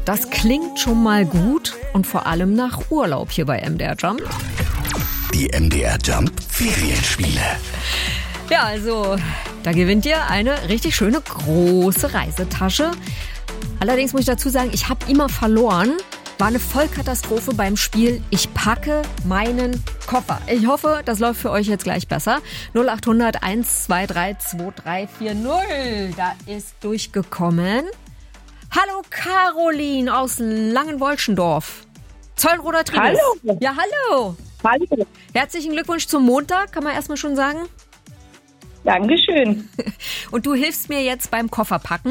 das klingt schon mal gut und vor allem nach Urlaub hier bei MDR Jump. Die MDR Jump Ferienspiele. Ja, also, da gewinnt ihr eine richtig schöne große Reisetasche. Allerdings muss ich dazu sagen, ich habe immer verloren. War eine Vollkatastrophe beim Spiel. Ich packe meinen Koffer. Ich hoffe, das läuft für euch jetzt gleich besser. 0800 123 2340. Da ist durchgekommen. Hallo Caroline aus Langenwolschendorf. Zollenroder Tribus. Hallo. Ja, hallo. Hallo. Herzlichen Glückwunsch zum Montag, kann man erstmal schon sagen. Dankeschön. Und du hilfst mir jetzt beim Kofferpacken.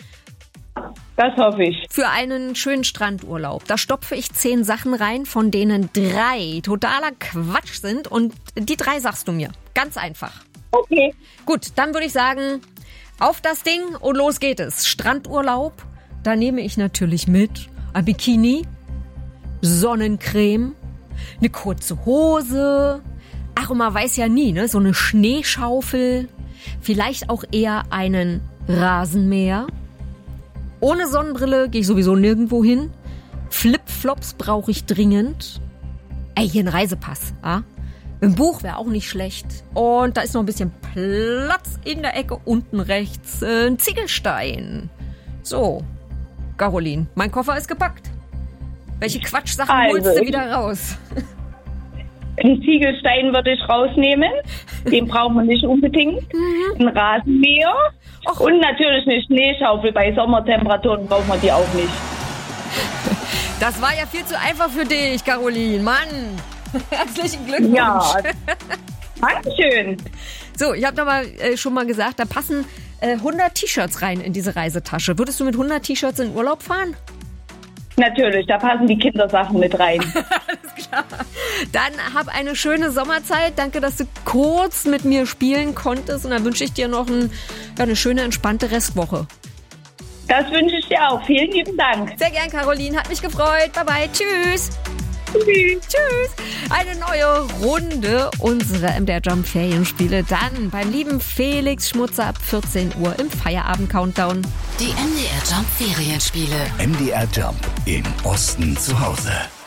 Das hoffe ich. Für einen schönen Strandurlaub. Da stopfe ich 10 Sachen rein, von denen 3 totaler Quatsch sind. Und die 3 sagst du mir. Ganz einfach. Okay. Gut, dann würde ich sagen, auf das Ding und los geht es. Strandurlaub, da nehme ich natürlich mit ein Bikini, Sonnencreme, eine kurze Hose. Ach, und man weiß ja nie, ne? So eine Schneeschaufel. Vielleicht auch eher einen Rasenmäher. Ohne Sonnenbrille gehe ich sowieso nirgendwo hin. Flipflops brauche ich dringend. Ey, hier ein Reisepass. Ah? Ein Buch wäre auch nicht schlecht. Und da ist noch ein bisschen Platz in der Ecke unten rechts. Ein Ziegelstein. So, Caroline, mein Koffer ist gepackt. Welche Quatschsachen holst du wieder raus? Einen Ziegelstein würde ich rausnehmen. Den brauchen wir nicht unbedingt. Ein Rasenmäher. Och. Und natürlich eine Schneeschaufel. Bei Sommertemperaturen brauchen wir die auch nicht. Das war ja viel zu einfach für dich, Caroline. Mann, herzlichen Glückwunsch. Ja, Dankeschön. So, ich habe schon mal gesagt, da passen 100 T-Shirts rein in diese Reisetasche. Würdest du mit 100 T-Shirts in Urlaub fahren? Natürlich, da passen die Kindersachen mit rein. Alles klar. Dann hab eine schöne Sommerzeit. Danke, dass du kurz mit mir spielen konntest. Und dann wünsche ich dir noch eine schöne, entspannte Restwoche. Das wünsche ich dir auch. Vielen lieben Dank. Sehr gern, Caroline. Hat mich gefreut. Bye, bye. Tschüss. Tschüss. Tschüss. Eine neue Runde unserer MDR Jump Ferienspiele. Dann beim lieben Felix Schmutzer ab 14 Uhr im Feierabend-Countdown. Die MDR Jump Ferienspiele. MDR Jump im Osten zu Hause.